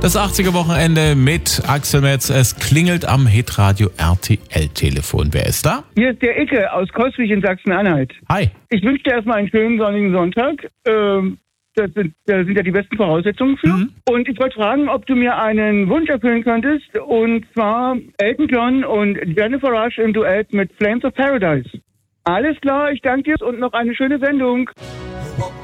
Das 80er-Wochenende mit Axel Metz. Es klingelt am Hitradio RTL-Telefon. Wer ist da? Hier ist der Icke aus Coswig in Sachsen-Anhalt. Hi. Ich wünsche dir erstmal einen schönen sonnigen Sonntag. Da sind ja die besten Voraussetzungen für. Und ich wollte fragen, ob du mir einen Wunsch erfüllen könntest. Und zwar Elton John und Jennifer Rush im Duett mit Flames of Paradise. Alles klar, ich danke dir und noch eine schöne Sendung.